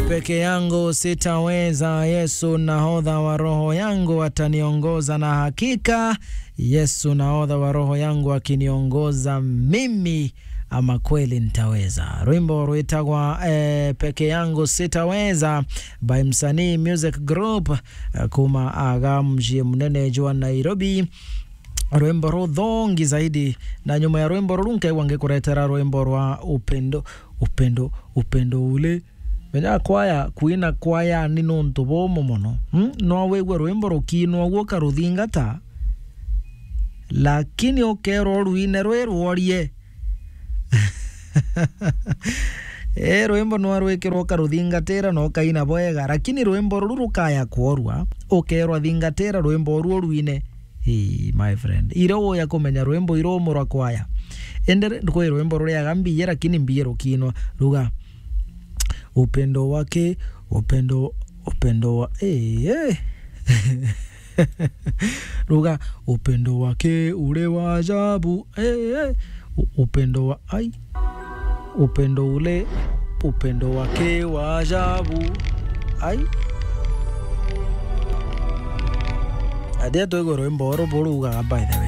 Peke yangu sitaweza, Yesu nahodha wa roho yangu ataniongoza, na hakika Yesu nahodha wa roho yangu akiniongoza mimi ama kweli nitaweza. Rwimbo ruitagwa peke yangu sitaweza by Msanii Music Group kuma aga mji munene jwa Nairobi. Rwimbo rudhongi zaidi, na nyuma ya rwimbo runke wange kuretera rwimbo rwa upendo ule menya kwaya kuina kwaya ni nonto bomo mono no wegwe rwimbo rukino gwo karuthingata, lakini okero ruine rwerorie rwimbo no rwekero karuthingatira no kaina boega, lakini rwimbo rurukaya kworwa okero thingatira rwimbo ruine. Hey my friend, iro ya kumenya rwimbo iro murwa kwaya endere ndiko rwimbo ruria gambiye, lakini mbiye rukino ruga upendo wake upendo wa ruga upendo wake ule wa ajabu upendo wa upendo ule upendo wake wa ajabu adia to go rwimbo ruga by the way.